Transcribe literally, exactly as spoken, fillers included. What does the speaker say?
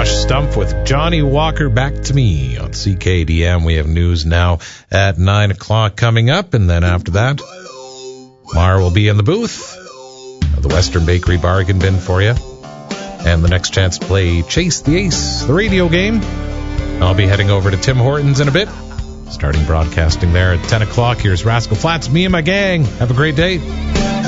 Josh Stumpf with Johnny Walker, Back to Me on C K D M. We have news now at nine o'clock coming up, and then after that, Mar will be in the booth. The Western Bakery Bargain Bin for you. And the next chance to play Chase the Ace, the radio game. I'll be heading over to Tim Hortons in a bit, starting broadcasting there at ten o'clock. Here's Rascal Flatts, Me and My Gang. Have a great day.